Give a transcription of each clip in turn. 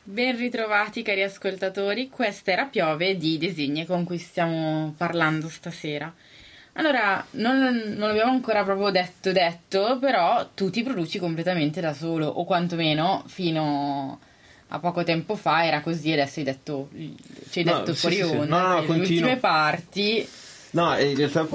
Ben ritrovati cari ascoltatori, questa era Piove di Designe con cui stiamo parlando stasera. Allora, non l'abbiamo ancora proprio detto, però tu ti produci completamente da solo, o quantomeno fino a poco tempo fa era così, adesso ci hai detto fuori onda, no, le ultime parti... No, in realtà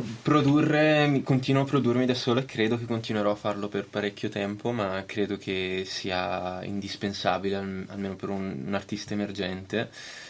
continuo a produrmi da solo e credo che continuerò a farlo per parecchio tempo, ma credo che sia indispensabile, almeno per un artista emergente.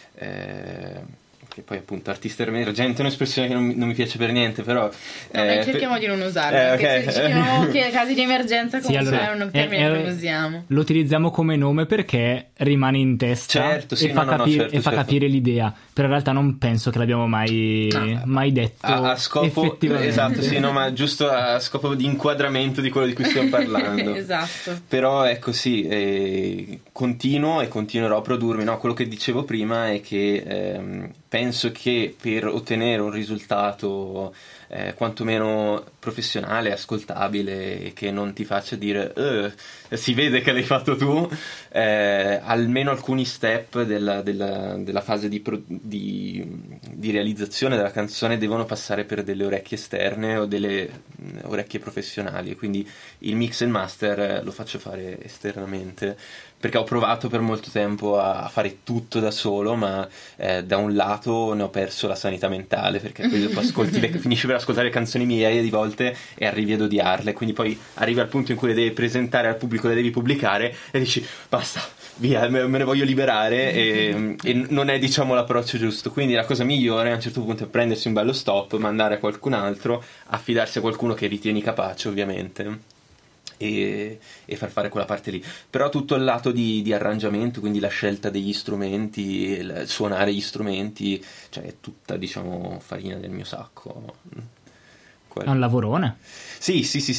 Che poi appunto artista emergente è un'espressione che non mi piace per niente, però dai, cerchiamo di non usarla, okay. Se ci chiamiamo casi di emergenza comunque allora, è un termine che non usiamo. Lo utilizziamo come nome perché rimane in testa, certo, sì, e fa capire l'idea, però in realtà non penso che l'abbiamo mai detto a scopo effettivamente. Esatto, sì, no, ma giusto a scopo di inquadramento di quello di cui stiamo parlando. Esatto. Però ecco sì, continuo e continuerò a produrmi, no? Quello che dicevo prima è che penso che per ottenere un risultato quantomeno professionale, ascoltabile e che non ti faccia dire si vede che l'hai fatto tu, almeno alcuni step della fase di realizzazione della canzone devono passare per delle orecchie esterne o delle orecchie professionali, e quindi il mix and master lo faccio fare esternamente, perché ho provato per molto tempo a fare tutto da solo, ma da un lato ne ho perso la sanità mentale, perché poi dopo finisci per ascoltare le canzoni migliaia di volte e arrivi ad odiarle, quindi poi arrivi al punto in cui le devi presentare al pubblico, le devi pubblicare e dici basta, via, me ne voglio liberare, e non è, diciamo, l'approccio giusto. Quindi la cosa migliore a un certo punto è prendersi un bello stop, mandare a qualcun altro, affidarsi a qualcuno che ritieni capace, ovviamente, e far fare quella parte lì. Però tutto il lato di arrangiamento, quindi la scelta degli strumenti, il suonare gli strumenti, cioè è tutta, diciamo, farina del mio sacco. È un lavorone. Sì.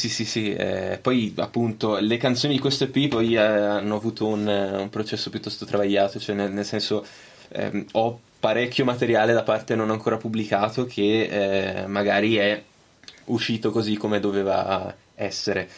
Poi appunto le canzoni di questo EP poi hanno avuto un processo piuttosto travagliato, cioè nel senso ho parecchio materiale da parte non ancora pubblicato che magari è uscito così come doveva essere.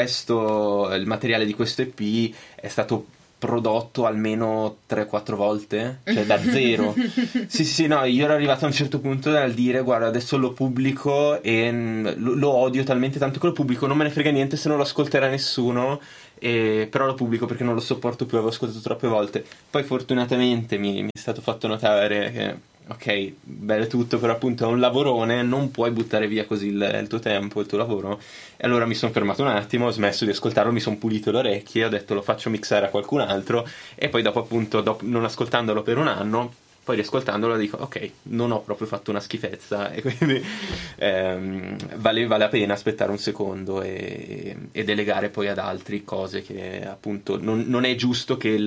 Il materiale di questo EP è stato prodotto almeno 3-4 volte, cioè da zero. sì, no, io ero arrivato a un certo punto dal dire guarda, adesso lo pubblico e lo odio talmente tanto che lo pubblico, non me ne frega niente se non lo ascolterà nessuno, però lo pubblico perché non lo sopporto più, avevo ascoltato troppe volte. Poi fortunatamente mi è stato fatto notare che ok, bello tutto, però appunto è un lavorone, non puoi buttare via così il tuo tempo, il tuo lavoro. E allora mi sono fermato un attimo, ho smesso di ascoltarlo, mi sono pulito le orecchie, ho detto lo faccio mixare a qualcun altro, e poi dopo appunto, non ascoltandolo per un anno, poi riascoltandolo dico ok, non ho proprio fatto una schifezza, e quindi vale la pena aspettare un secondo e delegare poi ad altri cose che appunto non è giusto che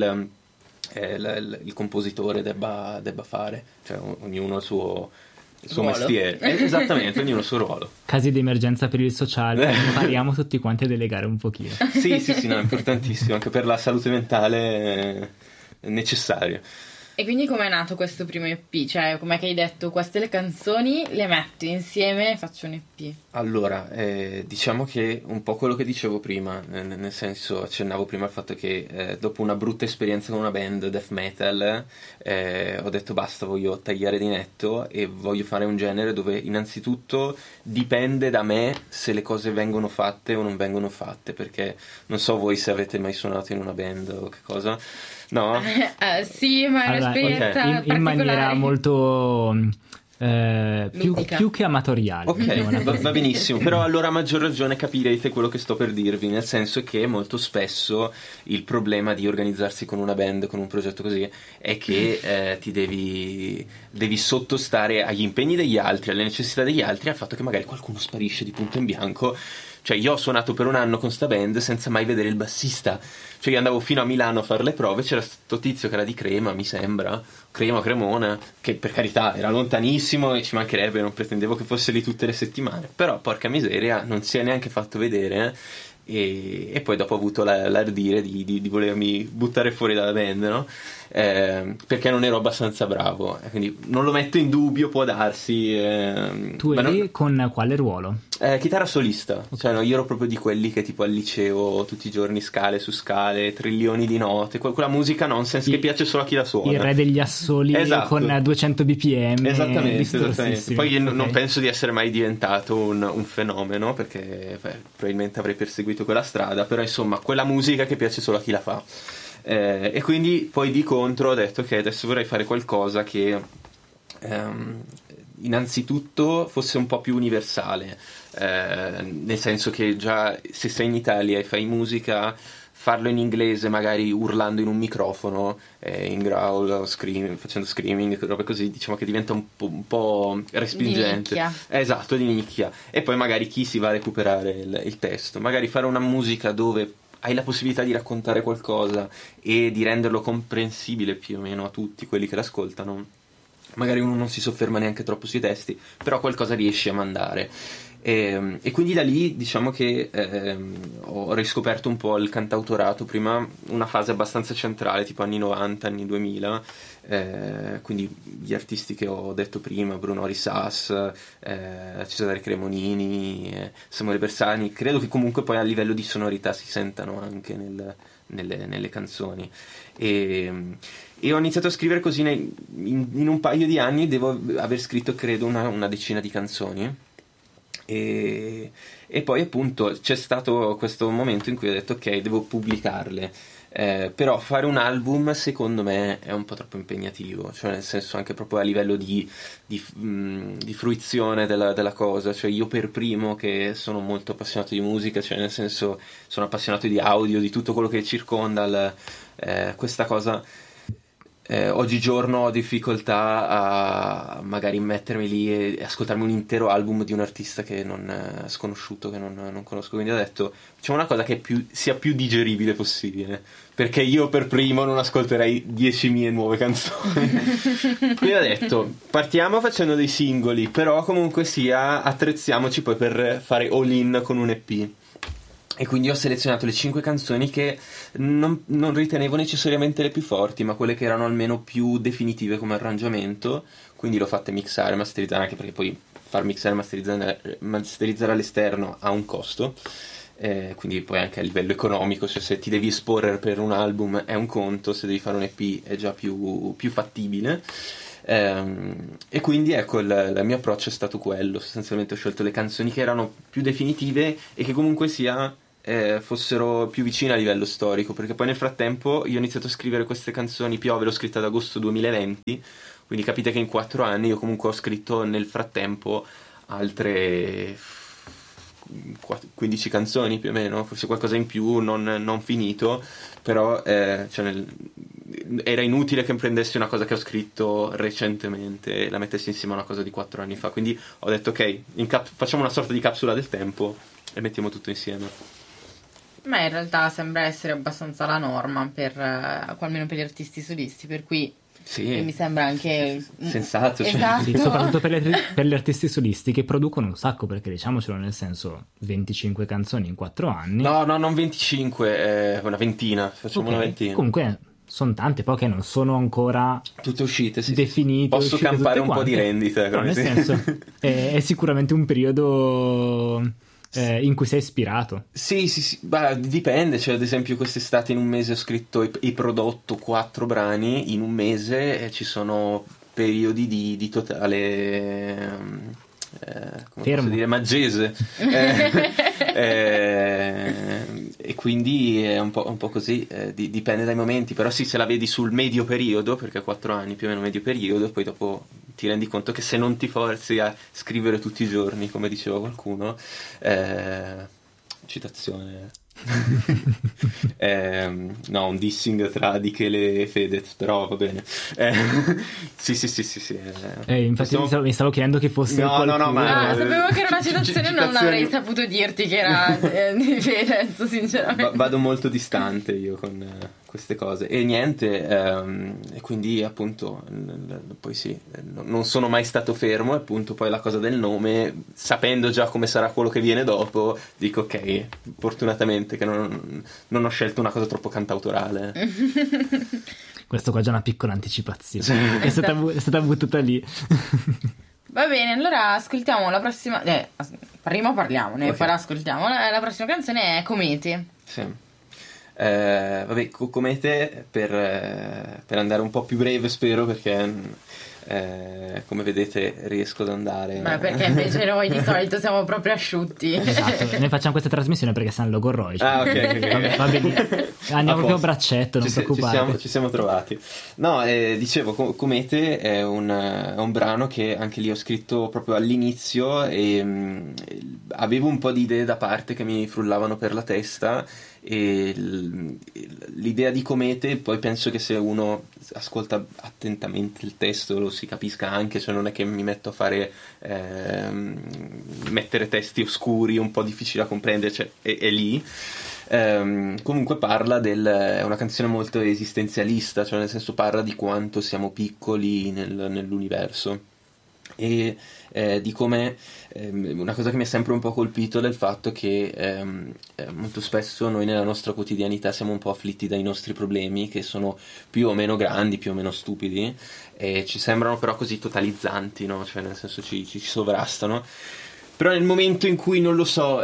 il compositore debba fare, cioè ognuno il suo mestiere, esattamente, ognuno il suo ruolo. Casi di emergenza per il sociale, impariamo tutti quanti a delegare un pochino. Sì, no, è importantissimo, anche per la salute mentale è necessario. E quindi com'è nato questo primo EP? Cioè, com'è che hai detto queste le canzoni le metto insieme e faccio un EP? Allora, diciamo che un po' quello che dicevo prima, nel senso, accennavo prima al fatto che dopo una brutta esperienza con una band death metal ho detto basta, voglio tagliare di netto e voglio fare un genere dove innanzitutto dipende da me se le cose vengono fatte o non vengono fatte, perché non so voi se avete mai suonato in una band o che cosa. No? Sì, ma è un'esperienza in maniera molto più che amatoriale. Ok, va benissimo, però allora a maggior ragione capirete quello che sto per dirvi, nel senso che molto spesso il problema di organizzarsi con una band, con un progetto così, è che ti devi sottostare agli impegni degli altri, alle necessità degli altri, al fatto che magari qualcuno sparisce di punto in bianco. Cioè io ho suonato per un anno con sta band senza mai vedere il bassista, cioè io andavo fino a Milano a fare le prove, c'era sto tizio che era di Crema, mi sembra, Cremona, che per carità era lontanissimo e ci mancherebbe, non pretendevo che fosse lì tutte le settimane, però porca miseria non si è neanche fatto vedere, e poi dopo ho avuto l'ardire di volermi buttare fuori dalla band, no? perché non ero abbastanza bravo, quindi non lo metto in dubbio, può darsi. Tu eri con quale ruolo? Chitarra solista, cioè no, io ero proprio di quelli che tipo al liceo tutti i giorni scale su scale, trilioni di note, quella musica nonsense che piace solo a chi la suona. Il re degli assoli, esatto, con 200 bpm. Esattamente. Poi io non penso di essere mai diventato un fenomeno, perché probabilmente avrei perseguito quella strada, però insomma quella musica che piace solo a chi la fa. E quindi poi di contro ho detto che adesso vorrei fare qualcosa che innanzitutto fosse un po' più universale, nel senso che già se sei in Italia e fai musica, farlo in inglese magari urlando in un microfono, in growl o facendo screaming, robe così, diciamo che diventa un po' respingente. Di nicchia. Esatto, di nicchia. E poi magari chi si va a recuperare il testo, magari fare una musica dove hai la possibilità di raccontare qualcosa e di renderlo comprensibile più o meno a tutti quelli che l'ascoltano. Magari uno non si sofferma neanche troppo sui testi, però qualcosa riesci a mandare. E quindi da lì diciamo che ho riscoperto un po' il cantautorato, prima una fase abbastanza centrale, tipo anni 90, anni 2000, quindi gli artisti che ho detto prima, Bruno Risas, Cesare Cremonini, Samuele Bersani, credo che comunque poi a livello di sonorità si sentano anche nelle canzoni. E ho iniziato a scrivere così in un paio di anni, devo aver scritto credo una decina di canzoni. E poi appunto c'è stato questo momento in cui ho detto ok, devo pubblicarle, però fare un album secondo me è un po' troppo impegnativo, cioè nel senso anche proprio a livello di fruizione della cosa, cioè io per primo che sono molto appassionato di musica, cioè nel senso sono appassionato di audio, di tutto quello che circonda questa cosa. Oggigiorno ho difficoltà a magari mettermi lì e ascoltarmi un intero album di un artista che non sconosciuto, che non conosco, quindi ho detto facciamo una cosa che sia più digeribile possibile, perché io per primo non ascolterei 10.000 nuove canzoni. Quindi ho detto partiamo facendo dei singoli, però comunque sia attrezziamoci poi per fare all in con un EP. E quindi ho selezionato le 5 canzoni che non ritenevo necessariamente le più forti, ma quelle che erano almeno più definitive come arrangiamento. Quindi l'ho fatte mixare, masterizzare, anche perché poi far mixare e masterizzare all'esterno ha un costo. Quindi poi anche a livello economico, cioè se ti devi esporre per un album è un conto, se devi fare un EP è già più fattibile. E quindi ecco il mio approccio è stato quello. Sostanzialmente ho scelto le canzoni che erano più definitive e che comunque sia fossero più vicine a livello storico, perché poi nel frattempo io ho iniziato a scrivere queste canzoni. Piove l'ho scritta ad agosto 2020, quindi capite che in 4 anni io comunque ho scritto nel frattempo altre 15 canzoni più o meno, forse qualcosa in più non finito, però era inutile che prendessi una cosa che ho scritto recentemente e la mettessi insieme a una cosa di 4 anni fa, quindi ho detto ok, facciamo una sorta di capsula del tempo e mettiamo tutto insieme. Ma in realtà sembra essere abbastanza la norma almeno per gli artisti solisti, per cui sì, mi sembra anche sensato, esatto. Sì, soprattutto per gli artisti solisti che producono un sacco, perché diciamocelo, nel senso 25 canzoni in 4 anni. No, non 25, una ventina, facciamo okay. Una ventina. Comunque sono tante, poche non sono ancora tutte uscite, sì, definite. Posso campare un po' di rendite, no, nel senso è sicuramente un periodo in cui sei ispirato. Sì, dipende, cioè ad esempio quest'estate in un mese ho scritto e prodotto 4 brani in un mese, e ci sono periodi di totale come fermo, posso dire, maggese, e quindi è un po' così, dipende dai momenti, però sì, se la vedi sul medio periodo, perché 4 anni più o meno medio periodo, poi dopo ti rendi conto che se non ti forzi a scrivere tutti i giorni, come diceva qualcuno, citazione no, un dissing tra Dichele e Fedez, però va bene. Sì. Infatti mi stavo chiedendo che fosse no, ma sapevo che era una citazione, non avrei saputo dirti che era di Fedez, sinceramente. Vado molto distante io con queste cose. E niente, e quindi appunto poi sì, non sono mai stato fermo, e appunto poi la cosa del nome, sapendo già come sarà quello che viene dopo, dico ok, fortunatamente che non ho scelto una cosa troppo cantautorale. Questo qua è già una piccola anticipazione. È stata buttata lì. Va bene, allora ascoltiamo la prossima. Prima parliamone, Okay. poi la ascoltiamo. La prossima canzone è Comete. Sì. Vabbè, Comete, per andare un po' più breve, spero, perché come vedete riesco ad andare. Beh, perché invece noi di solito siamo proprio asciutti. Esatto, noi facciamo questa trasmissione perché siamo logorroici. Ah, ok. Va bene. Andiamo proprio a braccetto, non preoccupate. Ci siamo trovati. No, dicevo, Comete è un brano che anche lì ho scritto proprio all'inizio, e avevo un po' di idee da parte che mi frullavano per la testa, e l'idea di Comete, poi penso che se uno ascolta attentamente il testo lo si capisca anche, cioè non è che mi metto a fare mettere testi oscuri un po' difficili da comprendere, cioè è lì. Comunque parla è una canzone molto esistenzialista, cioè nel senso parla di quanto siamo piccoli nell'universo, e di come una cosa che mi ha sempre un po' colpito del fatto che molto spesso noi nella nostra quotidianità siamo un po' afflitti dai nostri problemi, che sono più o meno grandi, più o meno stupidi, e ci sembrano però così totalizzanti, no? Cioè nel senso ci sovrastano, però nel momento in cui, non lo so,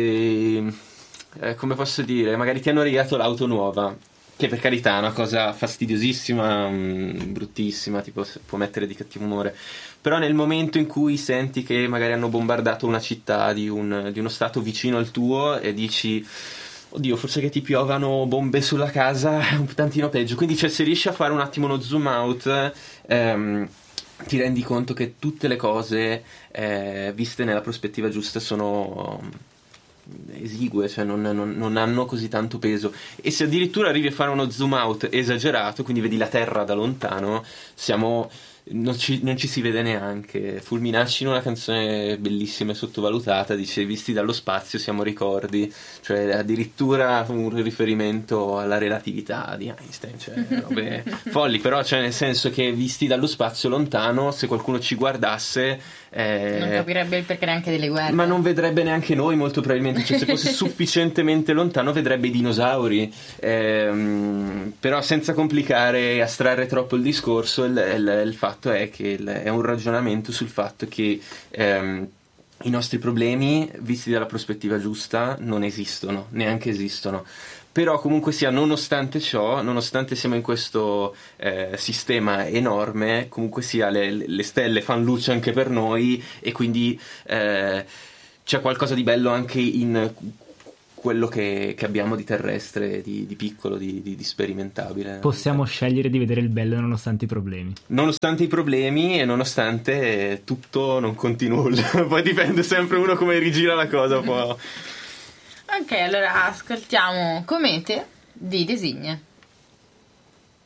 come posso dire, magari ti hanno regalato l'auto nuova, che per carità è una cosa fastidiosissima, bruttissima, tipo può mettere di cattivo umore, però nel momento in cui senti che magari hanno bombardato una città di uno stato vicino al tuo, e dici oddio, forse che ti piovano bombe sulla casa è un tantino peggio, quindi cioè, se riesci a fare un attimo uno zoom out, ti rendi conto che tutte le cose viste nella prospettiva giusta sono esigue, cioè non hanno così tanto peso, e se addirittura arrivi a fare uno zoom out esagerato, quindi vedi la Terra da lontano, non ci si vede neanche. Fulminacci, in una canzone bellissima e sottovalutata, dice visti dallo spazio siamo ricordi, cioè addirittura un riferimento alla relatività di Einstein, cioè robe folli, però cioè nel senso che visti dallo spazio lontano, se qualcuno ci guardasse non capirebbe il perché neanche delle guerre, ma non vedrebbe neanche noi, molto probabilmente, cioè se fosse sufficientemente lontano vedrebbe i dinosauri, però senza complicare e astrarre troppo il discorso, il fatto è che è un ragionamento sul fatto che i nostri problemi, visti dalla prospettiva giusta, non esistono, neanche esistono. Però comunque sia, nonostante ciò, nonostante siamo in questo sistema enorme, comunque sia le stelle fanno luce anche per noi, e quindi c'è qualcosa di bello anche in quello che abbiamo di terrestre, di piccolo, di sperimentabile. Possiamo scegliere di vedere il bello nonostante i problemi. Nonostante i problemi e nonostante tutto non conti nulla. Poi dipende sempre uno come rigira la cosa un po'. Ok, allora ascoltiamo Comete di Designe.